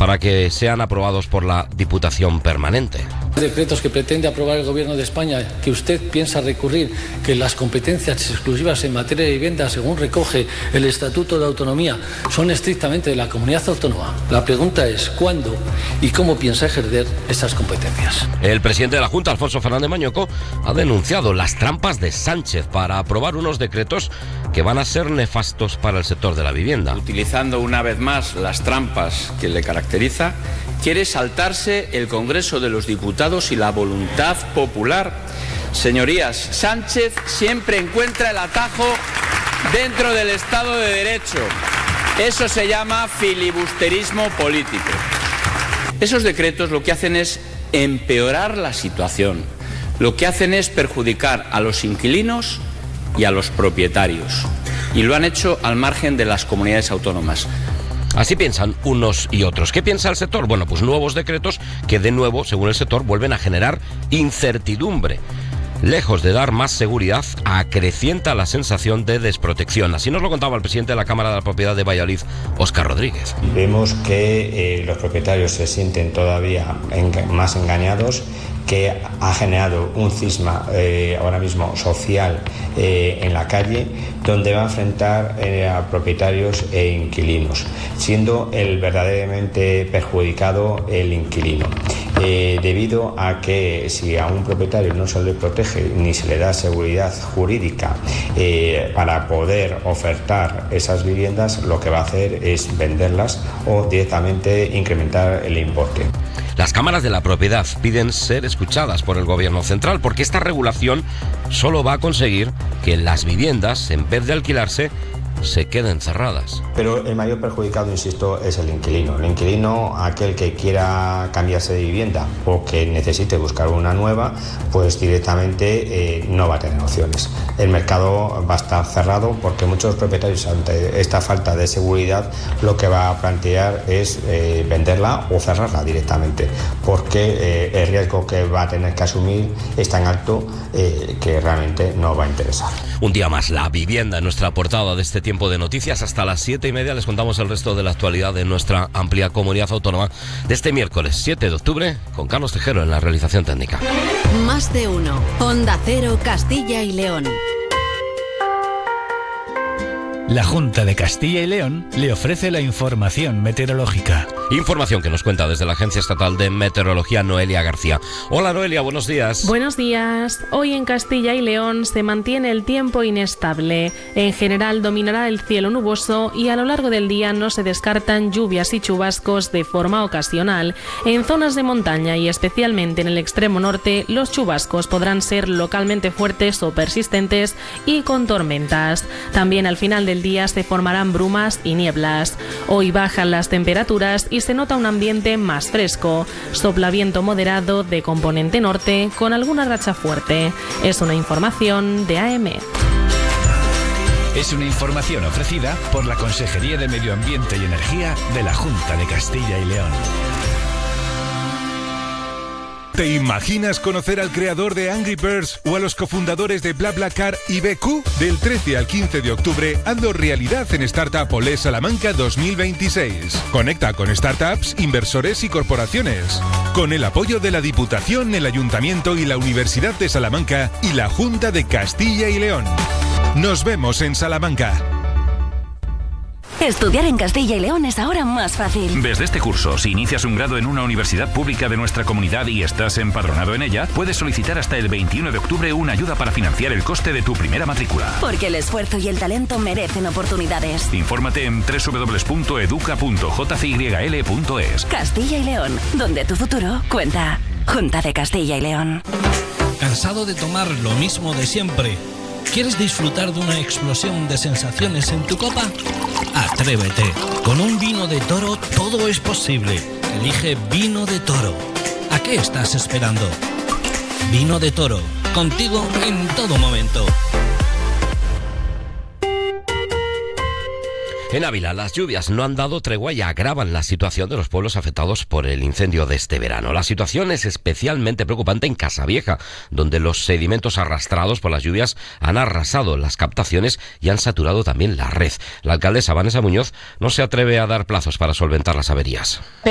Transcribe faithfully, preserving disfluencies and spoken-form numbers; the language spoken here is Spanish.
para que sean aprobados por la Diputación Permanente. Decretos que pretende aprobar el Gobierno de España, que usted piensa recurrir, que las competencias exclusivas en materia de vivienda, según recoge el Estatuto de Autonomía, son estrictamente de la comunidad autónoma. La pregunta es ¿cuándo y cómo piensa ejercer esas competencias? El presidente de la Junta, Alfonso Fernández Mañueco, ha denunciado las trampas de Sánchez para aprobar unos decretos que van a ser nefastos para el sector de la vivienda. Utilizando una vez más las trampas que le caracteriza, quiere saltarse el Congreso de los Diputados y la voluntad popular. Señorías, Sánchez siempre encuentra el atajo dentro del Estado de Derecho. Eso se llama filibusterismo político. Esos decretos lo que hacen es empeorar la situación. Lo que hacen es perjudicar a los inquilinos y a los propietarios. Y lo han hecho al margen de las comunidades autónomas. Así piensan unos y otros. ¿Qué piensa el sector? Bueno, pues nuevos decretos que de nuevo, según el sector, vuelven a generar incertidumbre. Lejos de dar más seguridad, acrecienta la sensación de desprotección. Así nos lo contaba el presidente de la Cámara de la Propiedad de Valladolid, Óscar Rodríguez. Vemos que eh, los propietarios se sienten todavía en, más engañados, que ha generado un cisma eh, ahora mismo social eh, en la calle, donde va a enfrentar eh, a propietarios e inquilinos, siendo el verdaderamente perjudicado el inquilino. Eh, debido a que si a un propietario no se le protege ni se le da seguridad jurídica eh, para poder ofertar esas viviendas, lo que va a hacer es venderlas o directamente incrementar el importe. Las cámaras de la propiedad piden ser escuchadas por el Gobierno central porque esta regulación solo va a conseguir que las viviendas, en vez de alquilarse, se queden cerradas. Pero el mayor perjudicado, insisto, es el inquilino. El inquilino, aquel que quiera cambiarse de vivienda o que necesite buscar una nueva, pues directamente eh, no va a tener opciones. El mercado va a estar cerrado porque muchos propietarios, ante esta falta de seguridad, lo que va a plantear es eh, venderla o cerrarla directamente, porque eh, el riesgo que va a tener que asumir es tan alto eh, que realmente no va a interesar. Un día más, la vivienda en nuestra portada de este tiempo de noticias. Hasta las siete y media les contamos el resto de la actualidad de nuestra amplia comunidad autónoma de este miércoles siete de octubre con Carlos Tejero en la realización técnica. Más de uno. Onda Cero, Castilla y León. La Junta de Castilla y León le ofrece la información meteorológica. Información que nos cuenta desde la Agencia Estatal de Meteorología, Noelia García. Hola Noelia, buenos días. Buenos días. Hoy en Castilla y León se mantiene el tiempo inestable. En general dominará el cielo nuboso y a lo largo del día no se descartan lluvias y chubascos de forma ocasional. En zonas de montaña y especialmente en el extremo norte, los chubascos podrán ser localmente fuertes o persistentes y con tormentas. También al final del día se formarán brumas y nieblas. Hoy bajan las temperaturas y se nota un ambiente más fresco. Sopla viento moderado de componente norte con alguna racha fuerte. Es una información de A M. Es una información ofrecida por la Consejería de Medio Ambiente y Energía de la Junta de Castilla y León. ¿Te imaginas conocer al creador de Angry Birds o a los cofundadores de BlaBlaCar y B Q? Del trece al quince de octubre, hazlo realidad en Startup Olé Salamanca dos mil veintiséis. Conecta con startups, inversores y corporaciones. Con el apoyo de la Diputación, el Ayuntamiento y la Universidad de Salamanca y la Junta de Castilla y León. Nos vemos en Salamanca. Estudiar en Castilla y León es ahora más fácil. Desde este curso, si inicias un grado en una universidad pública de nuestra comunidad y estás empadronado en ella, puedes solicitar hasta el veintiuno de octubre una ayuda para financiar el coste de tu primera matrícula. Porque el esfuerzo y el talento merecen oportunidades. Infórmate en doble u doble u doble u punto educa punto j c y l punto es. Castilla y León, donde tu futuro cuenta. Junta de Castilla y León. ¿Cansado de tomar lo mismo de siempre? ¿Quieres disfrutar de una explosión de sensaciones en tu copa? Atrévete. Con un vino de Toro todo es posible. Elige Vino de Toro. ¿A qué estás esperando? Vino de Toro. Contigo en todo momento. En Ávila, las lluvias no han dado tregua y agravan la situación de los pueblos afectados por el incendio de este verano. La situación es especialmente preocupante en Casavieja, donde los sedimentos arrastrados por las lluvias han arrasado las captaciones y han saturado también la red. La alcaldesa Vanessa Muñoz no se atreve a dar plazos para solventar las averías.